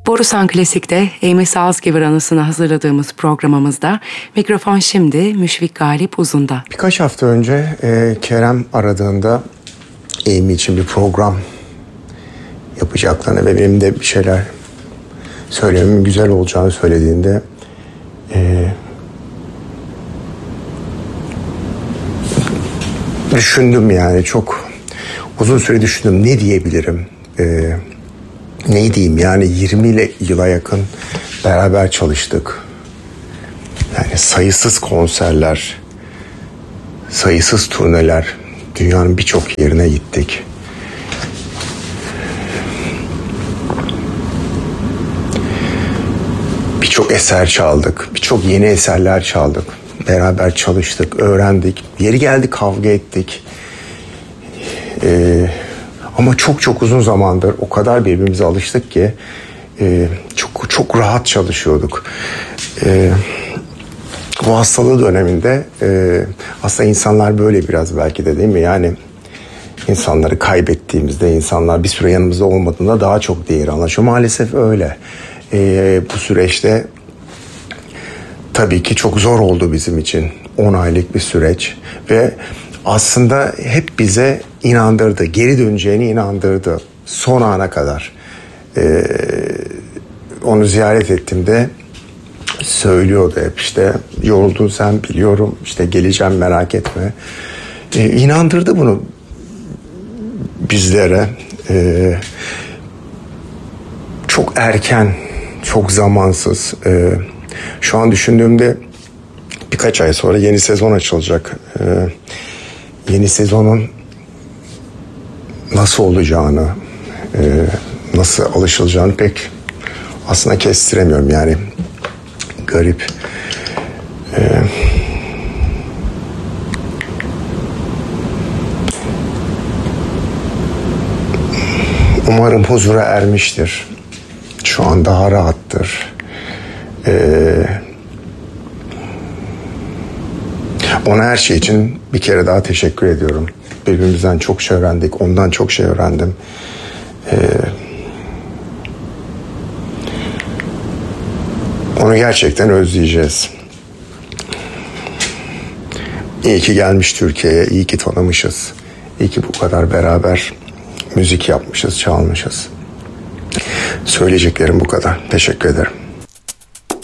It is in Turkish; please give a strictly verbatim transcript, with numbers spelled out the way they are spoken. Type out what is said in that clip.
Borusan Klasik'te Amy Salzgiver anısına hazırladığımız programımızda mikrofon şimdi Müşfik Galip Uzun'da. Birkaç hafta önce e, Kerem aradığında Amy için bir program yapacaklarını ve benim de bir şeyler söylememin güzel olacağını söylediğinde e, düşündüm, yani çok uzun süre düşündüm, ne diyebilirim, e, ne diyeyim, yani yirmi yıla yakın beraber çalıştık, yani sayısız konserler, sayısız turneler, dünyanın birçok yerine gittik. Birçok eser çaldık, birçok yeni eserler çaldık. Beraber çalıştık, öğrendik. Yeri geldi kavga ettik. Ee, ama çok çok uzun zamandır o kadar birbirimize alıştık ki e, çok çok rahat çalışıyorduk. Ee, bu hastalığı döneminde e, aslında insanlar böyle biraz, belki de değil mi? Yani insanları kaybettiğimizde, insanlar bir süre yanımızda olmadığında daha çok değeri anlaşıyor. Maalesef öyle. Ee, bu süreçte tabii ki çok zor oldu bizim için. on aylık bir süreç ve aslında hep bize inandırdı, geri döneceğini inandırdı son ana kadar. Ee, onu ziyaret ettiğimde söylüyordu hep, işte yoruldun sen, biliyorum, işte geleceğim, merak etme. Ee, inandırdı bunu bizlere. Ee, çok erken, çok zamansız. Ee, şu an düşündüğümde birkaç ay sonra yeni sezon açılacak. Ee, yeni sezonun nasıl olacağını, e, nasıl alışılacağını pek aslında kestiremiyorum. Yani garip. Ee, umarım huzura ermiştir. Şu an daha rahattır. Ee, ona her şey için bir kere daha teşekkür ediyorum. Birbirimizden çok şey öğrendik. Ondan çok şey öğrendim. Ee, onu gerçekten özleyeceğiz. İyi ki gelmiş Türkiye'ye. İyi ki tanımışız. İyi ki bu kadar beraber müzik yapmışız, çalmışız. Söyleyeceklerim bu kadar. Teşekkür ederim.